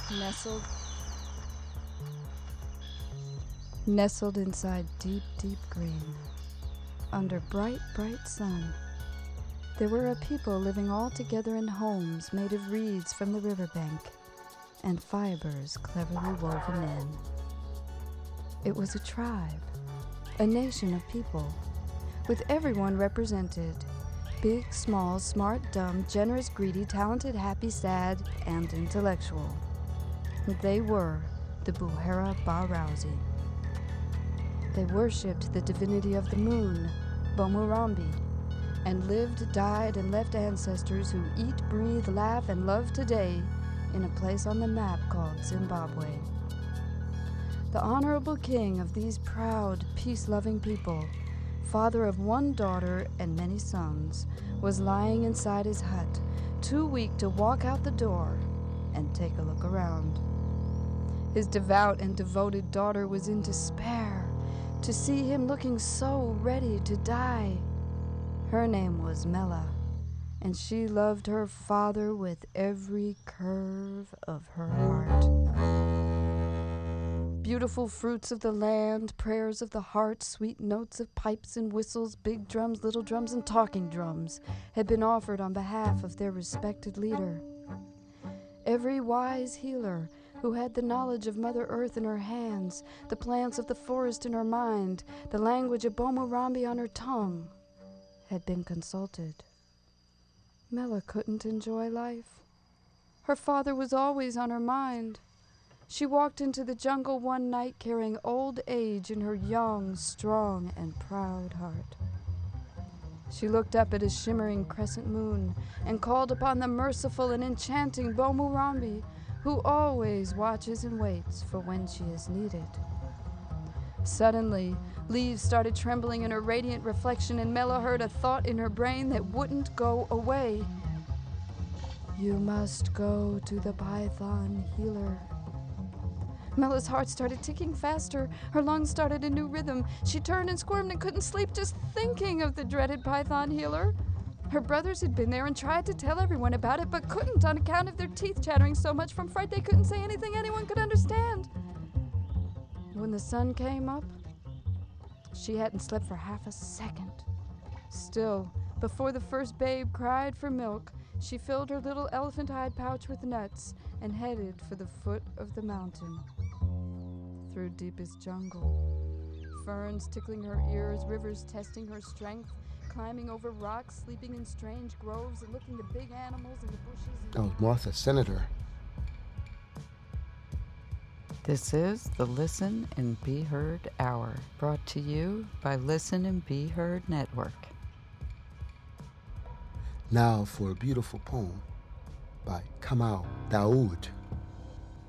Nestled inside deep, deep green, under bright, bright sun, there were a people living all together in homes made of reeds from the riverbank and fibers cleverly woven in. It was a tribe, a nation of people, with everyone represented: big, small, smart, dumb, generous, greedy, talented, happy, sad, and intellectual. They were the Buhera Bahrawsi. They worshipped the divinity of the moon, Bomurambi, and lived, died, and left ancestors who eat, breathe, laugh, and love today in a place on the map called Zimbabwe. The honorable king of these proud, peace-loving people, father of one daughter and many sons, was lying inside his hut, too weak to walk out the door and take a look around. His devout and devoted daughter was in despair to see him looking so ready to die. Her name was Mela, and she loved her father with every curve of her heart. Beautiful fruits of the land, prayers of the heart, sweet notes of pipes and whistles, big drums, little drums, and talking drums had been offered on behalf of their respected leader. Every wise healer who had the knowledge of Mother Earth in her hands, the plants of the forest in her mind, the language of Bomurambi on her tongue, had been consulted. Mela couldn't enjoy life. Her father was always on her mind. She walked into the jungle one night carrying old age in her young, strong, and proud heart. She looked up at a shimmering crescent moon and called upon the merciful and enchanting Bomurambi, who always watches and waits for when she is needed. Suddenly, leaves started trembling in her radiant reflection, and Mela heard a thought in her brain that wouldn't go away. "You must go to the Python healer." Mela's heart started ticking faster. Her lungs started a new rhythm. She turned and squirmed and couldn't sleep just thinking of the dreaded Python healer. Her brothers had been there and tried to tell everyone about it, but couldn't on account of their teeth chattering so much from fright they couldn't say anything anyone could understand. When the sun came up, she hadn't slept for half a second. Still, before the first babe cried for milk, she filled her little elephant-hide pouch with nuts and headed for the foot of the mountain. Through deepest jungle, ferns tickling her ears, rivers testing her strength, climbing over rocks, sleeping in strange groves, and looking at big animals in the bushes. That was Martha, Senator. This is the Listen and Be Heard Hour, brought to you by Listen and Be Heard Network. Now for a beautiful poem by Kamal Daoud.